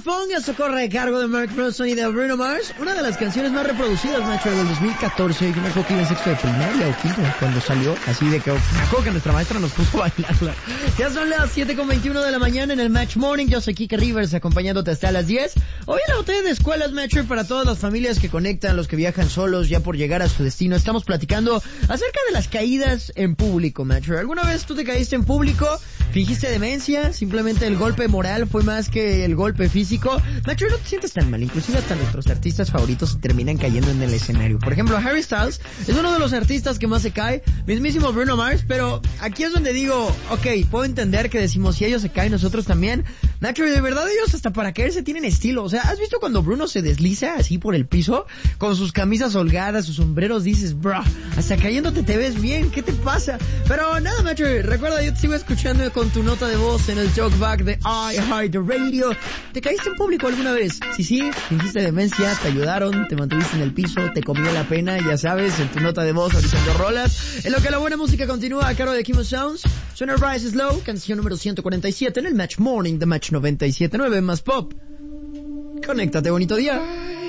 Ponga Socorre a cargo de Mark Ronson y de Bruno Mars, una de las canciones más reproducidas, macho, del 2014. Yo me acuerdo que iba en sexto de primaria o quinto cuando salió, así de que me acuerdo que nuestra maestra nos puso a bailarla. Ya son las 7:21 de la mañana en el Match Morning. Yo soy Kike Rivers, acompañándote hasta las 10. Hoy en la botella de escuelas, macho, para todas las familias que conectan, los que viajan solos ya por llegar a su destino, estamos platicando acerca de las caídas en público, macho. ¿Alguna vez tú te caíste en público? ¿Fingiste demencia? ¿Simplemente el golpe moral fue más que el golpe físico? Macho, no te sientes tan mal. Inclusive hasta nuestros artistas favoritos terminan cayendo en el escenario. Por ejemplo, Harry Styles es uno de los artistas que más se cae. Mismísimo Bruno Mars. Pero aquí es donde digo, ok, puedo entender que decimos, si ellos se caen, nosotros también. Nacho, de verdad ellos hasta para caerse tienen estilo. O sea, ¿has visto cuando Bruno se desliza así por el piso? Con sus camisas holgadas, sus sombreros, dices, bro, hasta cayéndote te ves bien, ¿qué te pasa? Pero nada, macho, recuerda, yo te sigo escuchando con tu nota de voz en el talkback de iHeartRadio. ¿Te caíste en público alguna vez? Si sí, fingiste demencia, te ayudaron, te mantuviste en el piso, te comió la pena, ya sabes, en tu nota de voz, avisando rolas. En lo que la buena música continúa a cargo de Kimo Sounds, suena Rise Slow, canción número 147 en el Match Morning de Match 97.9 más Pop. Conéctate, bonito día.